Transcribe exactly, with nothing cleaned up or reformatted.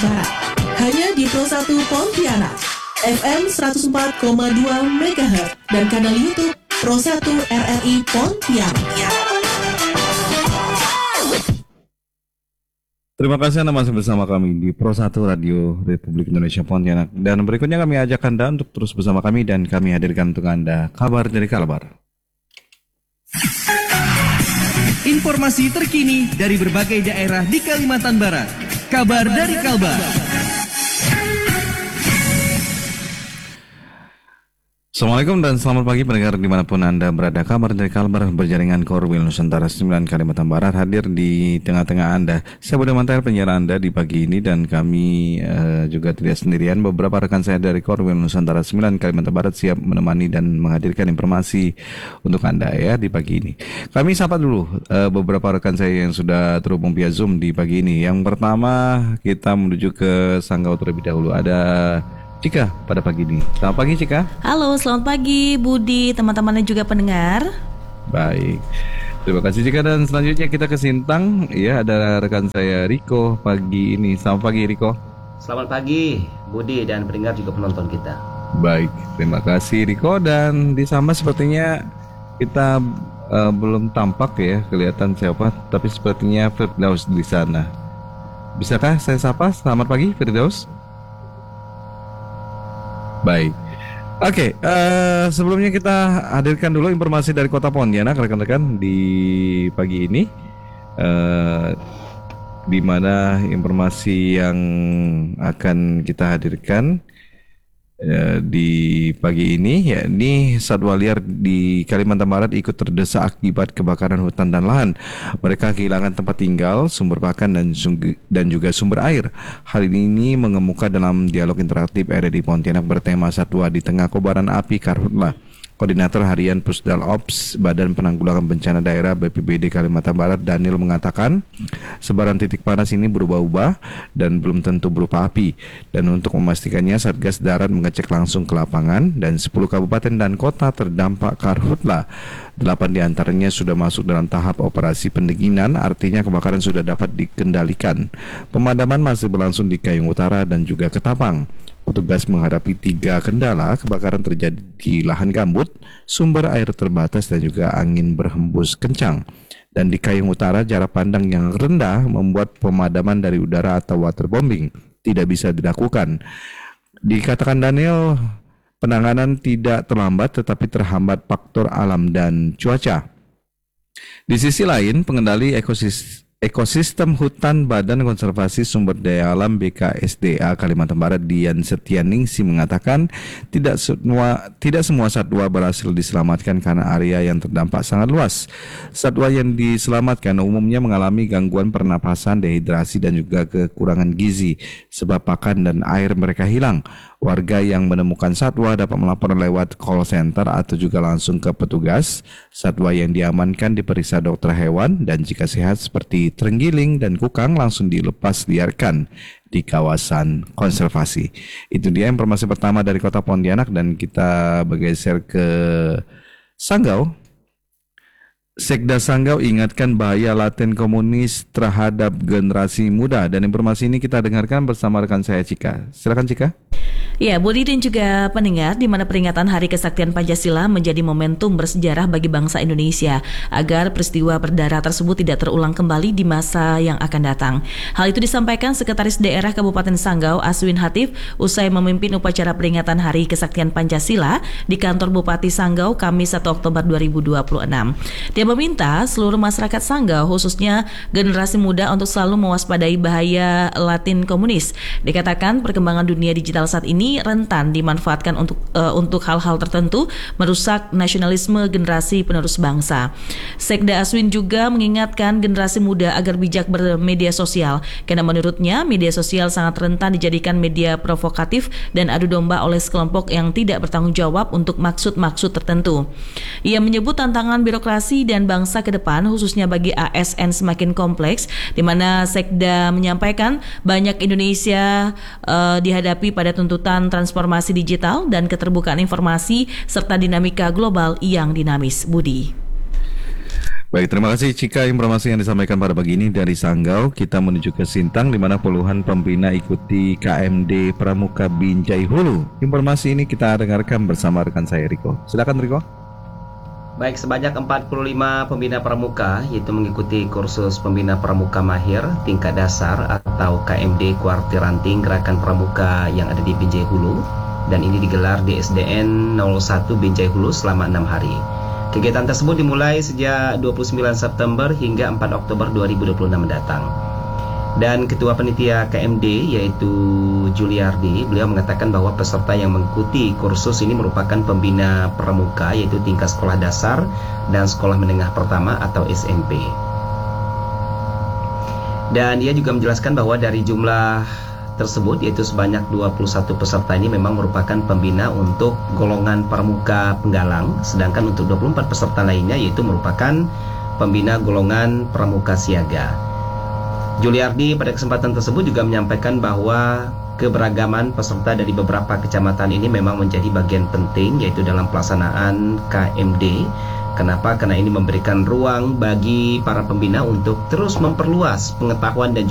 Barat. Hanya di Pro satu Pontianak, F M seratus empat koma dua megahertz dan kanal YouTube Pro satu R R I Pontianak. Terima kasih Anda masih bersama kami di Pro satu Radio Republik Indonesia Pontianak. Dan berikutnya kami ajak Anda untuk terus bersama kami dan kami hadirkan untuk Anda kabar dari Kalbar. Informasi terkini dari berbagai daerah di Kalimantan Barat. Kabar dari Kalbar. Assalamualaikum dan selamat pagi pendengar dimanapun Anda berada. Kabar dari Kalbar berjaringan Korwil Nusantara sembilan Kalimantan Barat hadir di tengah-tengah Anda. Saya Budi Mantel penyiar Anda di pagi ini dan kami uh, juga tidak sendirian. Beberapa rekan saya dari Korwil Nusantara sembilan Kalimantan Barat siap menemani dan menghadirkan informasi untuk Anda ya di pagi ini. Kami sapa dulu uh, beberapa rekan saya yang sudah terhubung via Zoom di pagi ini. Yang pertama kita menuju ke Sanggau terlebih dahulu. Ada Cika pada pagi ini. Selamat pagi Cika. Halo, selamat pagi Budi, teman-teman dan juga pendengar. Baik, terima kasih Cika. Dan selanjutnya kita ke Sintang. Ya, ada rekan saya Riko pagi ini. Selamat pagi Riko. Selamat pagi Budi dan pendengar juga penonton kita. Baik, terima kasih Riko. Dan di sama sepertinya kita uh, belum tampak ya kelihatan siapa, tapi sepertinya Firdaus di sana. Bisakah saya sapa? Selamat pagi Firdaus. Baik, oke. Okay, uh, sebelumnya kita hadirkan dulu informasi dari Kota Pontianak, rekan-rekan di pagi ini, uh, di mana informasi yang akan kita hadirkan uh, di pagi ini, yakni satwa liar di Kalimantan Barat ikut terdesak akibat kebakaran hutan dan lahan. Mereka kehilangan tempat tinggal, sumber pakan dan dan juga sumber air. Hal ini mengemuka dalam dialog interaktif R R I Pontianak bertema satwa di tengah kobaran api Karhutla. Koordinator Harian Pusdal Ops Badan Penanggulangan Bencana Daerah B P B D Kalimantan Barat Daniel mengatakan sebaran titik panas ini berubah-ubah dan belum tentu berupa api. Dan untuk memastikannya Satgas Darat mengecek langsung ke lapangan dan sepuluh kabupaten dan kota terdampak Karhutla. delapan diantaranya sudah masuk dalam tahap operasi pendinginan, artinya kebakaran sudah dapat dikendalikan. Pemadaman masih berlangsung di Kayung Utara dan juga Ketapang. Petugas menghadapi tiga kendala, kebakaran terjadi di lahan gambut, sumber air terbatas dan juga angin berhembus kencang. Dan di Kayung Utara jarak pandang yang rendah membuat pemadaman dari udara atau waterbombing tidak bisa dilakukan. Dikatakan Daniel, penanganan tidak terlambat tetapi terhambat faktor alam dan cuaca. Di sisi lain, pengendali ekosistem Ekosistem Hutan Badan Konservasi Sumber Daya Alam B K S D A Kalimantan Barat Dian Setianingsi mengatakan tidak semua tidak semua satwa berhasil diselamatkan karena area yang terdampak sangat luas. Satwa yang diselamatkan umumnya mengalami gangguan pernapasan, dehidrasi dan juga kekurangan gizi sebab pakan dan air mereka hilang. Warga yang menemukan satwa dapat melapor lewat call center atau juga langsung ke petugas. Satwa yang diamankan diperiksa dokter hewan dan jika sehat seperti terenggiling dan kukang langsung dilepas liarkan di kawasan konservasi. Itu dia informasi pertama dari Kota Pontianak dan kita bergeser ke Sanggau. Sekda Sanggau ingatkan bahaya laten komunis terhadap generasi muda dan informasi ini kita dengarkan bersama rekan saya Cika. Silakan Cika. Ya, Budi dan juga pendengar, di mana peringatan Hari Kesaktian Pancasila menjadi momentum bersejarah bagi bangsa Indonesia agar peristiwa berdarah tersebut tidak terulang kembali di masa yang akan datang. Hal itu disampaikan Sekretaris Daerah Kabupaten Sanggau Aswin Hatif usai memimpin upacara peringatan Hari Kesaktian Pancasila di kantor Bupati Sanggau Kamis satu Oktober dua ribu dua puluh enam. Dia meminta seluruh masyarakat Sanggau, khususnya generasi muda, untuk selalu mewaspadai bahaya latin komunis. Dikatakan perkembangan dunia digital saat ini rentan dimanfaatkan untuk uh, untuk hal-hal tertentu, merusak nasionalisme generasi penerus bangsa. Sekda Aswin juga mengingatkan generasi muda agar bijak bermedia sosial, karena menurutnya media sosial sangat rentan dijadikan media provokatif dan adu domba oleh sekelompok yang tidak bertanggung jawab untuk maksud-maksud tertentu. Ia menyebut tantangan birokrasi dan bangsa ke depan, khususnya bagi A S N, semakin kompleks, di mana Sekda menyampaikan banyak Indonesia uh, dihadapi pada tuntutan transformasi digital dan keterbukaan informasi serta dinamika global yang dinamis. Budi. Baik, terima kasih Cika informasi yang disampaikan pada pagi ini dari Sanggau. Kita menuju ke Sintang di mana puluhan pembina ikuti K M D Pramuka Binjai Hulu. Informasi ini kita dengarkan bersama rekan saya Riko. Silakan Riko. Baik, sebanyak empat puluh lima pembina pramuka yaitu mengikuti kursus pembina pramuka mahir tingkat dasar atau K M D Kuartir Ranting Gerakan Pramuka yang ada di Binjai Hulu, dan ini digelar di S D N nol satu Binjai Hulu selama enam hari. Kegiatan tersebut dimulai sejak dua puluh sembilan September hingga empat Oktober dua ribu dua puluh enam mendatang. Dan Ketua Panitia K M D yaitu Juliardi, beliau mengatakan bahwa peserta yang mengikuti kursus ini merupakan pembina pramuka yaitu tingkat sekolah dasar dan sekolah menengah pertama atau S M P. Dan dia juga menjelaskan bahwa dari jumlah tersebut yaitu sebanyak dua puluh satu peserta ini memang merupakan pembina untuk golongan pramuka penggalang, sedangkan untuk dua puluh empat peserta lainnya yaitu merupakan pembina golongan pramuka siaga. Juliardi pada kesempatan tersebut juga menyampaikan bahwa keberagaman peserta dari beberapa kecamatan ini memang menjadi bagian penting yaitu dalam pelaksanaan K M D. Kenapa? Karena ini memberikan ruang bagi para pembina untuk terus memperluas pengetahuan dan